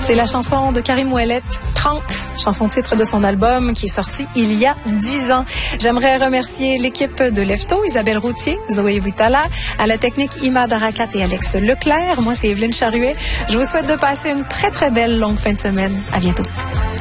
C'est la chanson de Karim Ouellet, 30, chanson titre de son album qui est sorti il y a 10 ans. J'aimerais remercier l'équipe de Lefto, Isabelle Routier, Zoé Vitala, à la technique Imad Arakat et Alex Leclerc. Moi, c'est Evelyne Charuet. Je vous souhaite de passer une très, très belle longue fin de semaine. À bientôt.